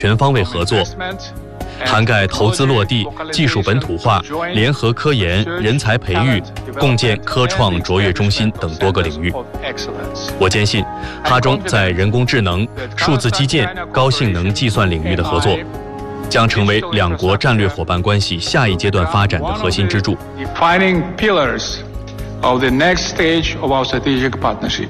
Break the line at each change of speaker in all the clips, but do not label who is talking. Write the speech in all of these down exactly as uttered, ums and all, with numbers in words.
全方位合作，涵盖投资落地、技术本土化、联合科研、人才培育、共建科创卓越中心等多个领域。我坚信，哈中在人工智能、数字基建、高性能计算领域的合作，将成为两国战略伙伴关系下一阶段发展的核心支柱。
Of the next stage of our strategic partnership.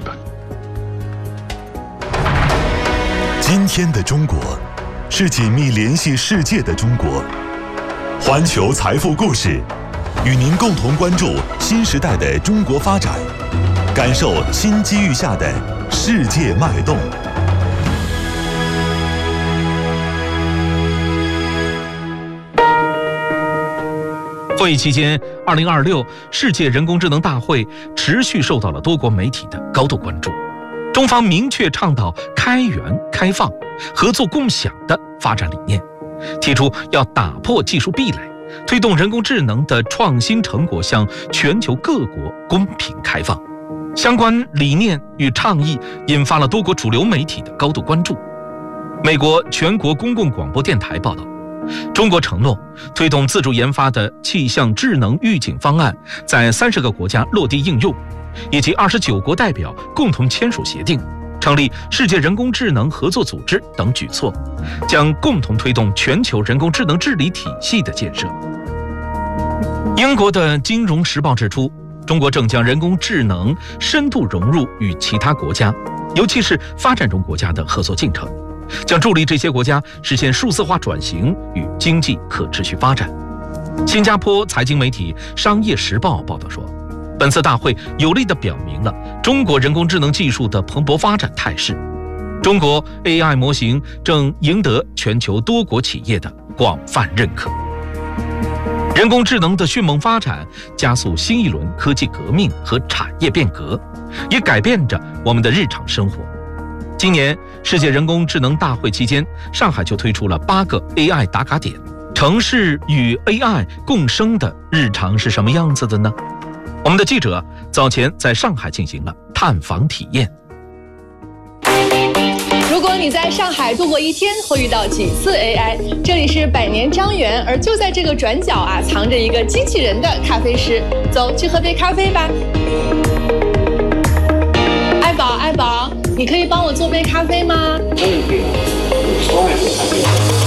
今天的中国是紧密联系世界的中国。环球财富故事，与您共同关注新时代的中国发展，感受新机遇下的世界脉动。
会议期间，二零二六世界人工智能大会持续受到了多国媒体的高度关注。中方明确倡导开源、开放、合作共享的发展理念，提出要打破技术壁垒，推动人工智能的创新成果向全球各国公平开放。相关理念与倡议引发了多国主流媒体的高度关注。美国全国公共广播电台报道，中国承诺推动自主研发的气象智能预警方案在三十个国家落地应用，以及二十九国代表共同签署协定，成立世界人工智能合作组织等举措，将共同推动全球人工智能治理体系的建设。英国的《金融时报》指出，中国正将人工智能深度融入与其他国家，尤其是发展中国家的合作进程，将助力这些国家实现数字化转型与经济可持续发展。新加坡财经媒体《商业时报》报道说，本次大会有力地表明了中国人工智能技术的蓬勃发展态势。中国 A I 模型正赢得全球多国企业的广泛认可。人工智能的迅猛发展加速新一轮科技革命和产业变革，也改变着我们的日常生活。今年世界人工智能大会期间，上海就推出了八个 A I 打卡点。城市与 A I 共生的日常是什么样子的呢？我们的记者早前在上海进行了探访体验。
如果你在上海度过一天，会遇到几次 A I？ 这里是百年张园，而就在这个转角啊，藏着一个机器人的咖啡师。走，去喝杯咖啡吧。爱宝，爱宝，你可以帮我做杯咖啡吗？可以，可以，我爱喝咖啡。